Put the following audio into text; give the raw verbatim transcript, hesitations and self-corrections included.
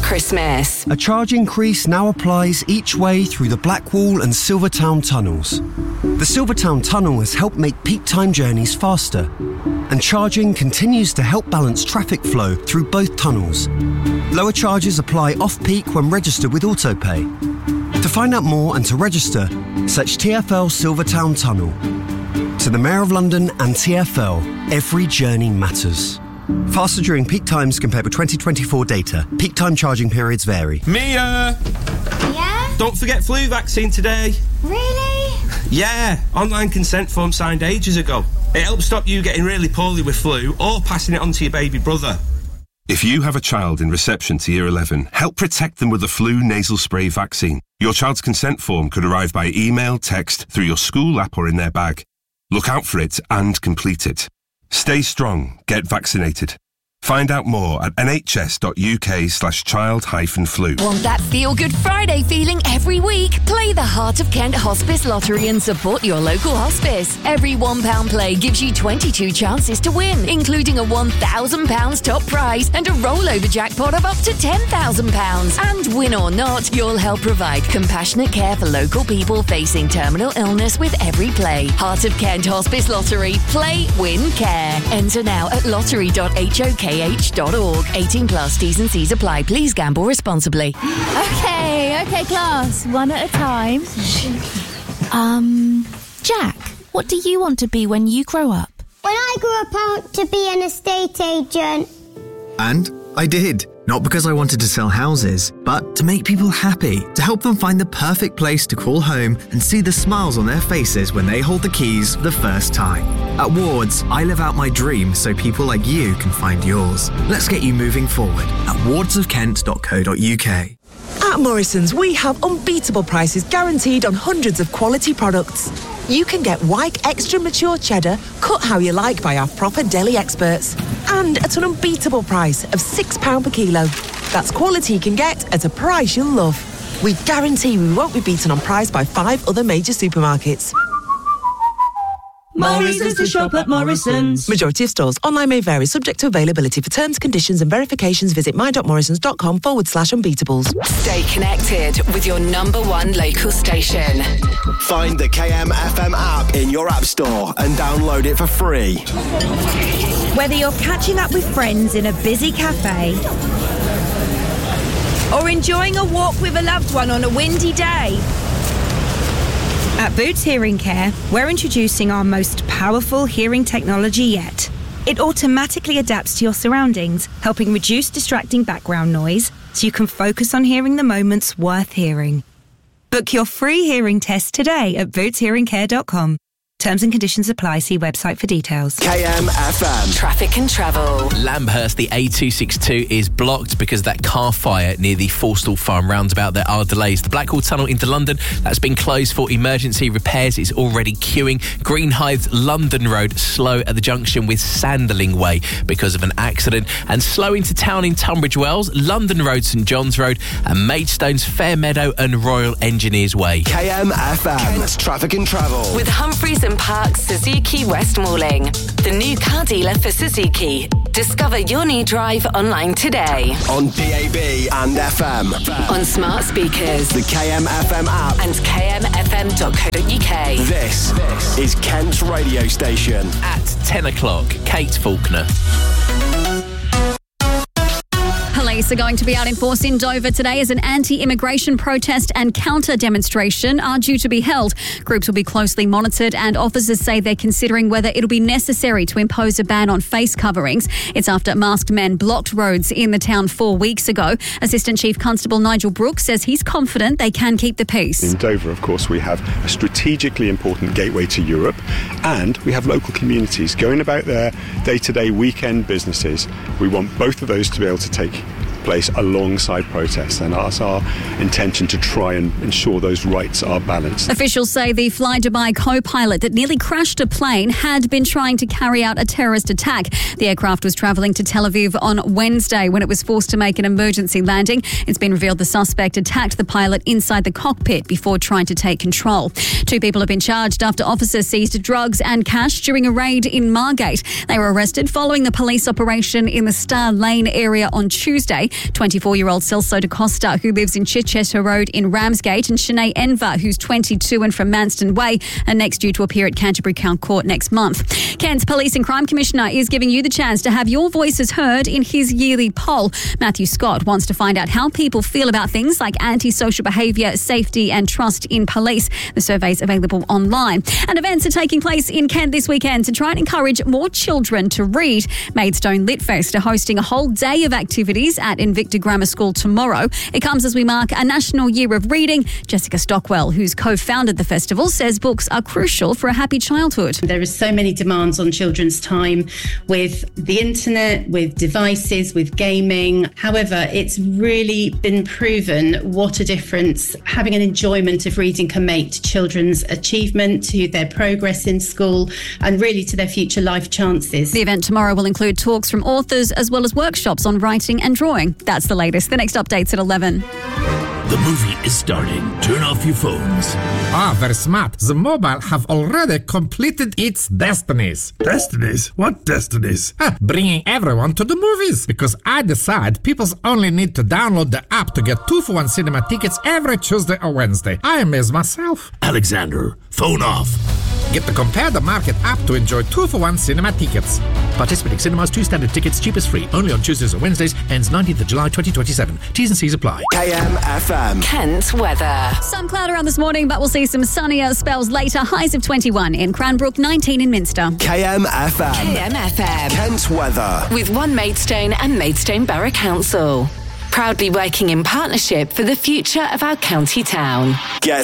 Christmas. A charge increase now applies each way through the Blackwall and Silvertown tunnels. The Silvertown tunnel has helped make peak time journeys faster, and charging continues to help balance traffic flow through both tunnels. Lower charges apply off-peak when registered with AutoPay. To find out more and to register, search T F L Silvertown Tunnel. To the Mayor of London and T F L, every journey matters. Faster during peak times compared with twenty twenty-four data. Peak time charging periods vary. Mia! Yeah? Don't forget flu vaccine today. Really? Yeah, online consent form signed ages ago. It helps stop you getting really poorly with flu or passing it on to your baby brother. If you have a child in reception to year eleven, help protect them with the flu nasal spray vaccine. Your child's consent form could arrive by email, text, through your school app or in their bag. Look out for it and complete it. Stay strong. Get vaccinated. Find out more at nhs.uk slash child hyphen flu. Want that feel-good Friday feeling every week? Play the Heart of Kent Hospice Lottery and support your local hospice. Every one pound play gives you twenty-two chances to win, including a one thousand pounds top prize and a rollover jackpot of up to ten thousand pounds. And win or not, you'll help provide compassionate care for local people facing terminal illness with every play. Heart of Kent Hospice Lottery. Play, win, care. Enter now at lottery dot hok h dot org. eighteen plus, T's and C's apply. Please gamble responsibly. Okay, okay, class. One at a time. um, Jack, what do you want to be when you grow up? When I grew up, I want to be an estate agent. And I did. Not because I wanted to sell houses, but to make people happy, to help them find the perfect place to call home and see the smiles on their faces when they hold the keys for the first time. At Wards, I live out my dream so people like you can find yours. Let's get you moving forward at wards of kent dot co dot uk. At Morrison's, we have unbeatable prices guaranteed on hundreds of quality products. You can get Wyke Extra Mature Cheddar cut how you like by our proper deli experts. And at an unbeatable price of six pounds per kilo. That's quality you can get at a price you'll love. We guarantee we won't be beaten on price by five other major supermarkets. Morrison's to shop at Morrison's. Majority of stores. Online may vary, subject to availability. For terms, conditions and verifications, visit my.morrisons.com forward slash unbeatables. Stay connected with your number one local station. Find the K M F M app in your app store and download it for free. Whether you're catching up with friends in a busy cafe or enjoying a walk with a loved one on a windy day, at Boots Hearing Care, we're introducing our most powerful hearing technology yet. It automatically adapts to your surroundings, helping reduce distracting background noise so you can focus on hearing the moments worth hearing. Book your free hearing test today at boots hearing care dot com. Terms and conditions apply. See website for details. K M F M. Traffic and travel. Lambhurst, the A two sixty-two is blocked because of that car fire near the Forstall Farm roundabout. There are delays. The Blackwall Tunnel into London, that's been closed for emergency repairs. It's already queuing. Greenhithe London Road, slow at the junction with Sandling Way because of an accident. And slow into town in Tunbridge Wells, London Road, St John's Road, and Maidstone's Fairmeadow and Royal Engineers Way. K M F M. Kent's Traffic and Travel. With Humphreys and Parks Suzuki West Malling, the new car dealer for Suzuki. Discover your new drive online today. On D A B and F M. On smart speakers. The K M F M app. And k m f m dot co dot u k. This, this is Kent's radio station. At ten o'clock, Kate Faulkner. Police are going to be out in force in Dover today as an anti-immigration protest and counter-demonstration are due to be held. Groups will be closely monitored and officers say they're considering whether it'll be necessary to impose a ban on face coverings. It's after masked men blocked roads in the town four weeks ago. Assistant Chief Constable Nigel Brooks says he's confident they can keep the peace. In Dover, of course, we have a strategically important gateway to Europe and we have local communities going about their day-to-day weekend businesses. We want both of those to be able to take place alongside protests, and that's our intention to try and ensure those rights are balanced. Officials say the Fly Dubai co-pilot that nearly crashed a plane had been trying to carry out a terrorist attack. The aircraft was travelling to Tel Aviv on Wednesday when it was forced to make an emergency landing. It's been revealed the suspect attacked the pilot inside the cockpit before trying to take control. Two people have been charged after officers seized drugs and cash during a raid in Margate. They were arrested following the police operation in the Star Lane area on Tuesday. twenty-four-year-old Celso da Costa, who lives in Chichester Road in Ramsgate, and Shanae Enver, who's twenty-two and from Manston Way, are next due to appear at Canterbury Crown Court next month. Kent's Police and Crime Commissioner is giving you the chance to have your voices heard in his yearly poll. Matthew Scott wants to find out how people feel about things like antisocial behaviour, safety and trust in police. The survey's available online. And events are taking place in Kent this weekend to try and encourage more children to read. Maidstone Litfest are hosting a whole day of activities at Invicta Grammar School tomorrow. It comes as we mark a National Year of Reading. Jessica Stockwell, who's co-founded the festival, says books are crucial for a happy childhood. There are so many demands on children's time with the internet, with devices, with gaming. However, it's really been proven what a difference having an enjoyment of reading can make to children's achievement, to their progress in school, and really to their future life chances. The event tomorrow will include talks from authors as well as workshops on writing and drawing. That's the latest. The next update's at eleven. The movie is starting. Turn off your phones. Ah, very smart. The mobile have already completed its destinies. Destinies? What destinies? Ah, bringing everyone to the movies. Because I decide people only need to download the app to get two for one cinema tickets every Tuesday or Wednesday. I amaze myself. Alexander, phone off. Get the Compare the Market app to enjoy two for one cinema tickets. Participating cinemas, two standard tickets, cheapest free. Only on Tuesdays or Wednesdays. Ends nineteenth of July twenty twenty-seven. T's and C's apply. K M F M. Kent weather. Some cloud around this morning, but we'll see some sunnier spells later. Highs of twenty-one in Cranbrook, nineteen in Minster. K M F M. K M F M. Kent weather. With One Maidstone and Maidstone Borough Council. Proudly working in partnership for the future of our county town. Get